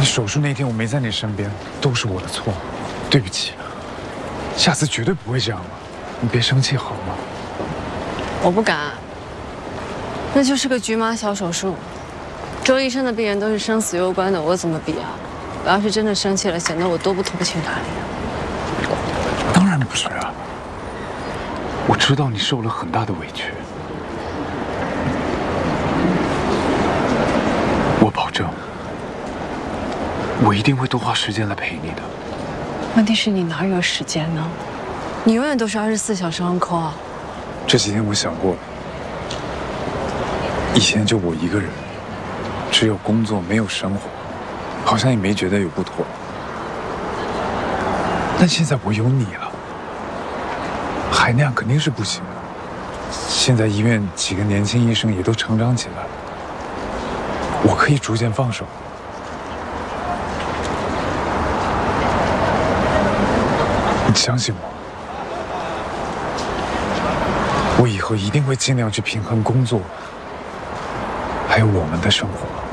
手术那天我没在你身边，都是我的错，对不起。下次绝对不会这样了，你别生气好吗？ 我不敢，那就是个局麻小手术，周医生的病人都是生死攸关的，我怎么比啊？我要是真的生气了，显得我多不通情达理啊！ 当然不是啊，我知道你受了很大的委屈，我保证，我一定会多花时间来陪你的。 问题是你哪有时间呢？你永远都是24小时 on call 啊！ 这几天我想过了，以前就我一个人，只有工作没有生活，好像也没觉得有不妥。但现在我有你了，还那样肯定是不行的。现在医院几个年轻医生也都成长起来了，我可以逐渐放手。你相信我。我以后一定会尽量去平衡工作，还有我们的生活。